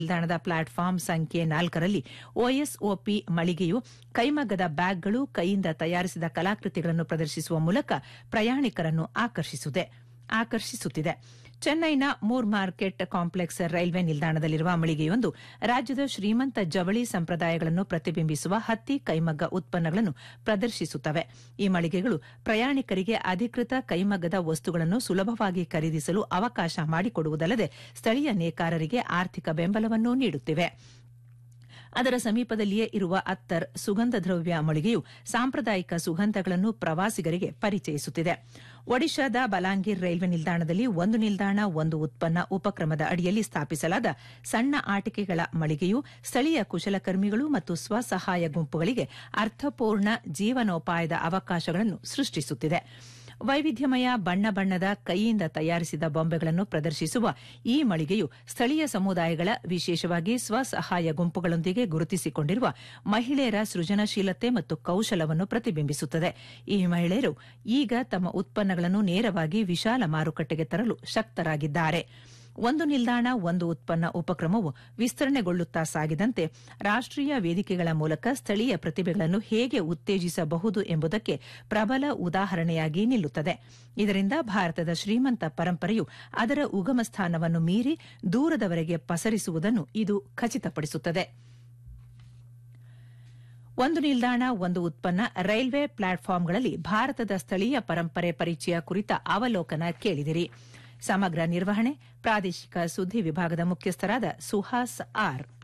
ನಿಲ್ದಾಣದ ಪ್ಲಾಟ್ಫಾರ್ಮ್ ಸಂಖ್ಯೆ 4ರಲ್ಲಿ ಒಎಸ್ಒಪಿ ಮಳಿಗೆಯು ಕೈಮಗ್ಗದ ಬ್ಯಾಗ್ಗಳು, ಕೈಯಿಂದ ತಯಾರಿಸಿದ ಕಲಾಕೃತಿಗಳನ್ನು ಪ್ರದರ್ಶಿಸುವ ಮೂಲಕ ಪ್ರಯಾಣಿಕರನ್ನು ಆಕರ್ಷಿಸುತ್ತಿದೆ. ಚೆನ್ನೈನ ಮೂರ್ ಮಾರ್ಕೆಟ್ ಕಾಂಪ್ಲೆಕ್ಸ್ ರೈಲ್ವೆ ನಿಲ್ದಾಣದಲ್ಲಿರುವ ಮಳಿಗೆಯೊಂದು ರಾಜ್ಯದ ಶ್ರೀಮಂತ ಜವಳಿ ಸಂಪ್ರದಾಯಗಳನ್ನು ಪ್ರತಿಬಿಂಬಿಸುವ ಹತ್ತಿ ಕೈಮಗ್ಗ ಉತ್ಪನ್ನಗಳನ್ನು ಪ್ರದರ್ಶಿಸುತ್ತವೆ. ಈ ಮಳಿಗೆಗಳು ಪ್ರಯಾಣಿಕರಿಗೆ ಅಧಿಕೃತ ಕೈಮಗ್ಗದ ವಸ್ತುಗಳನ್ನು ಸುಲಭವಾಗಿ ಖರೀದಿಸಲು ಅವಕಾಶ ಮಾಡಿಕೊಡುವುದಲ್ಲದೆ ಸ್ಥಳೀಯ ನೇಕಾರರಿಗೆ ಆರ್ಥಿಕ ಬೆಂಬಲವನ್ನು ನೀಡುತ್ತಿವೆ. ಅದರ ಸಮೀಪದಲ್ಲಿಯೇ ಇರುವ ಅತ್ತರ್ ಸುಗಂಧ ದ್ರವ್ಯ ಮಳಿಗೆಯು ಸಾಂಪ್ರದಾಯಿಕ ಸುಗಂಧಗಳನ್ನು ಪ್ರವಾಸಿಗರಿಗೆ ಪರಿಚಯಿಸುತ್ತಿದೆ. ಒಡಿಶಾದ ಬಲಾಂಗೀರ್ ರೈಲ್ವೆ ನಿಲ್ದಾಣದಲ್ಲಿ ಒಂದು ನಿಲ್ದಾಣ ಒಂದು ಉತ್ಪನ್ನ ಉಪಕ್ರಮದ ಅಡಿಯಲ್ಲಿ ಸ್ಥಾಪಿಸಲಾದ ಸಣ್ಣ ಆಟಿಕೆಗಳ ಮಳಿಗೆಯು ಸ್ಥಳೀಯ ಕುಶಲಕರ್ಮಿಗಳು ಮತ್ತು ಸ್ವಸಹಾಯ ಗುಂಪುಗಳಿಗೆ ಅರ್ಥಪೂರ್ಣ ಜೀವನೋಪಾಯದ ಅವಕಾಶಗಳನ್ನು ಸೃಷ್ಟಿಸುತ್ತಿದೆ. ವೈವಿಧ್ಯಮಯ ಬಣ್ಣ ಬಣ್ಣದ ಕೈಯಿಂದ ತಯಾರಿಸಿದ ಬೊಂಬೆಗಳನ್ನು ಪ್ರದರ್ಶಿಸುವ ಈ ಮಳಿಗೆಯು ಸ್ಥಳೀಯ ಸಮುದಾಯಗಳ, ವಿಶೇಷವಾಗಿ ಸ್ವಸಹಾಯ ಗುಂಪುಗಳೊಂದಿಗೆ ಗುರುತಿಸಿಕೊಂಡಿರುವ ಮಹಿಳೆಯರ ಸೃಜನಶೀಲತೆ ಮತ್ತು ಕೌಶಲವನ್ನು ಪ್ರತಿಬಿಂಬಿಸುತ್ತದೆ. ಈ ಮಹಿಳೆಯರು ಈಗ ತಮ್ಮ ಉತ್ಪನ್ನಗಳನ್ನು ನೇರವಾಗಿ ವಿಶಾಲ ಮಾರುಕಟ್ಟೆಗೆ ತರಲು ಶಕ್ತರಾಗಿದ್ದಾರೆ. ಒಂದು ನಿಲ್ದಾಣ ಒಂದು ಉತ್ಪನ್ನ ಉಪಕ್ರಮವು ವಿಸ್ತರಣೆಗೊಳ್ಳುತ್ತಾ ಸಾಗಿದಂತೆ ರಾಷ್ಟೀಯ ವೇದಿಕೆಗಳ ಮೂಲಕ ಸ್ಥಳೀಯ ಪ್ರತಿಭೆಗಳನ್ನು ಹೇಗೆ ಉತ್ತೇಜಿಸಬಹುದು ಎಂಬುದಕ್ಕೆ ಪ್ರಬಲ ಉದಾಹರಣೆಯಾಗಿ ನಿಲ್ಲುತ್ತದೆ. ಇದರಿಂದ ಭಾರತದ ಶ್ರೀಮಂತ ಪರಂಪರೆಯು ಅದರ ಉಗಮ ಸ್ಥಾನವನ್ನು ಮೀರಿ ದೂರದವರೆಗೆ ಪಸರಿಸುವುದನ್ನು ಇದು ಖಚಿತಪಡಿಸುತ್ತದೆ. ಒಂದು ನಿಲ್ದಾಣ ಒಂದು ಉತ್ಪನ್ನ ರೈಲ್ವೆ ಪ್ಲಾಟ್ಫಾರ್ಮ್ಗಳಲ್ಲಿ ಭಾರತದ ಸ್ಥಳೀಯ ಪರಂಪರೆ ಪರಿಚಯ ಕುರಿತ ಅವಲೋಕನ ಕೇಳಿದಿರಿ. ಸಮಗ್ರ ನಿರ್ವಹಣೆ ಪ್ರಾದೇಶಿಕ ಸುದ್ದಿ ವಿಭಾಗದ ಮುಖ್ಯಸ್ಥರಾದ ಸುಹಾಸ್ ಆರ್.